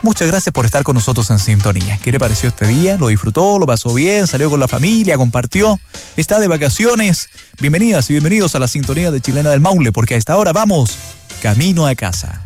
muchas gracias por estar con nosotros en sintonía. ¿Qué le pareció este día? ¿Lo disfrutó? ¿Lo pasó bien? ¿Salió con la familia? ¿Compartió? ¿Está de vacaciones? Bienvenidas y bienvenidos a la sintonía de Chilena del Maule, porque a esta hora vamos camino a casa.